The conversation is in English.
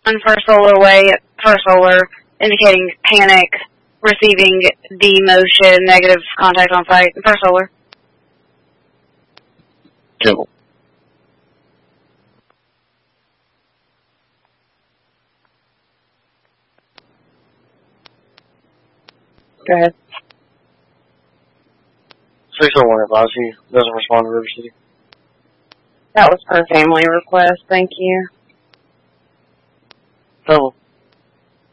First solar way, first solar, indicating panic, receiving demotion, negative contact on site. First solar. Kimball. Go ahead. 601 advise he doesn't respond to River City. That was per family request. Thank you. Kimball.